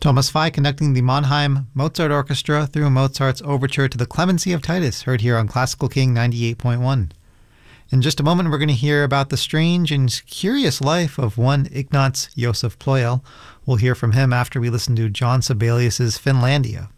Thomas Fey conducting the Mannheim Mozart Orchestra through Mozart's overture to the Clemency of Titus, heard here on Classical King 98.1. In just a moment, we're going to hear about the strange and curious life of one Ignaz Josef Pleyel. We'll hear from him after we listen to John Sibelius' Finlandia.